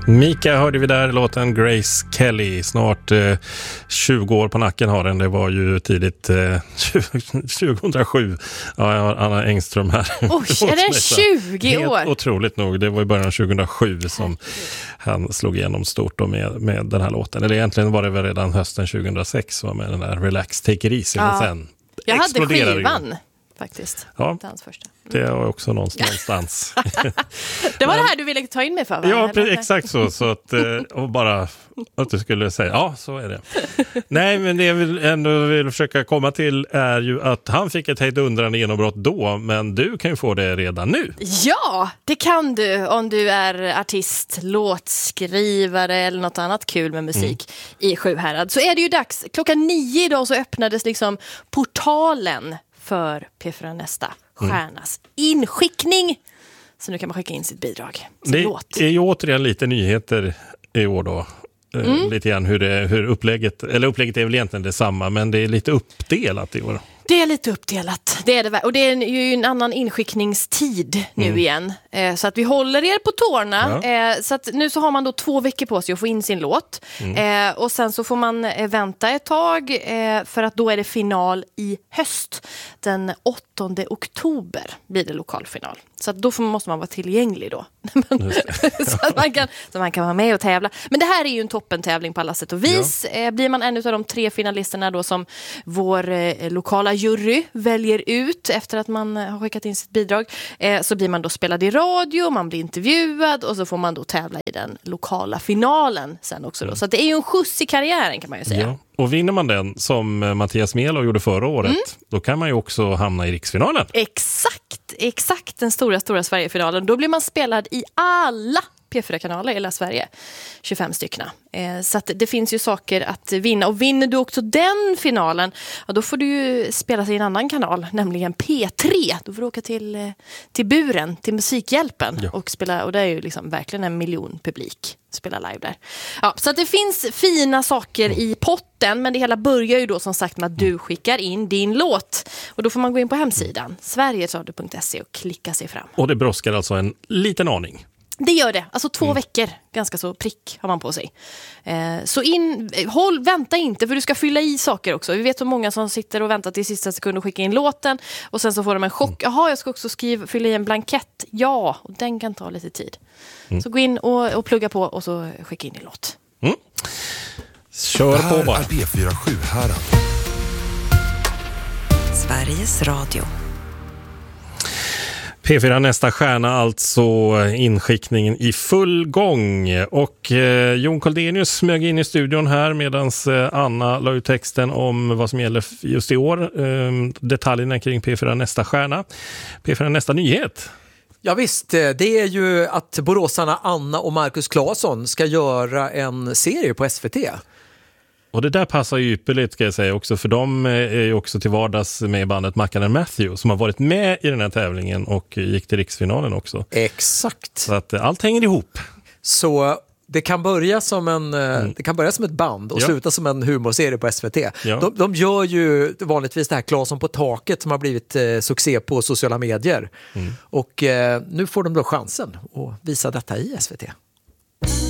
Mika hörde vi där, låten Grace Kelly. Snart 20 år på nacken har den. Det var ju tidigt 2007. Ja, jag har Anna Engström här. Oj, är det 20 år? Helt otroligt nog. Det var i början av 2007 som han slog igenom stort då med den här låten. Eller egentligen var det väl redan hösten 2006 var med den där Relax, Take It Easy. Men sen jag hade skivan. Ju. Faktiskt. Ja, hans första. Det var också någonstans. Det var det här du ville ta in mig för, va? Ja, exakt så att, och bara att du skulle säga, ja, så är det. Nej, men det jag vill försöka komma till är ju att han fick ett hejdundrande genombrott då, men du kan ju få det redan nu. Ja, det kan du om du är artist, låtskrivare eller något annat kul med musik i Sjuhärad. Så är det ju dags. 9:00 idag så öppnades liksom portalen för P4 Nästa stjärnas inskickning. Så nu kan man skicka in sitt bidrag. Det är ju återigen lite nyheter i år då. Lite grann hur upplägget är väl egentligen detsamma, men det är lite uppdelat i år. Det är lite uppdelat, det är det. Och det är ju en annan inskickningstid nu igen. Så att vi håller er på tårna. Ja. Så att nu så har man då 2 veckor på sig att få in sin låt. Och sen så får man vänta ett tag för att då är det final i höst. Den 8 oktober blir det lokalfinal. Så att då måste man vara tillgänglig då. Så att man kan vara med och tävla. Men det här är ju en toppentävling på alla sätt och vis. Ja. Blir man en av de 3 finalisterna då som vår lokala jury väljer ut efter att man har skickat in sitt bidrag, så blir man då spelad i radio, man blir intervjuad och så får man då tävla i den lokala finalen sen också då. Så att det är ju en skjuts i karriären, kan man ju säga. Ja. Och vinner man den som Mattias Melo gjorde förra året, då kan man ju också hamna i riksfinalen. Exakt den stora Sverigefinalen. Då blir man spelad i alla P4-kanaler i hela Sverige. 25 stycken. Så att det finns ju saker att vinna. Och vinner du också den finalen, ja, då får du ju spela i en annan kanal, nämligen P3. Då får du åka till Buren, till Musikhjälpen och spela. Och det är ju liksom verkligen 1 miljon publik spela live där. Ja, så att det finns fina saker i potten, men det hela börjar ju då som sagt med att du skickar in din låt. Och då får man gå in på hemsidan sverigesradio.se och klicka sig fram. Och det brådskar alltså en liten aning. Det gör det. Alltså 2 veckor. Ganska så prick har man på sig. Så vänta inte, för du ska fylla i saker också. Vi vet så många som sitter och väntar till sista sekund och skickar in låten. Och sen så får de en chock. Jaha, jag ska också fylla i en blankett. Ja, och den kan ta lite tid. Så gå in och plugga på och så skicka in din låt. Kör på bara. Här är P4 Sjuhärad. Sveriges Radio. P4 Nästa stjärna, alltså inskickningen i full gång. Och Jon Koldenius smög in i studion här medan Anna la ut texten om vad som gäller just i år. Detaljerna kring P4 Nästa stjärna. P4 Nästa nyhet. Ja visst, det är ju att boråsarna Anna och Marcus Claesson ska göra en serie på SVT. Och det där passar ju ypperligt, ska jag säga också, för de är ju också till vardags med bandet Mackan and Matthew som har varit med i den här tävlingen och gick till riksfinalen också. Exakt. Så att allt hänger ihop. Så det kan börja som ett band och sluta som en humorserie på SVT. Ja. De gör ju vanligtvis det här Claesson på taket som har blivit succé på sociala medier. Och nu får de då chansen att visa detta i SVT.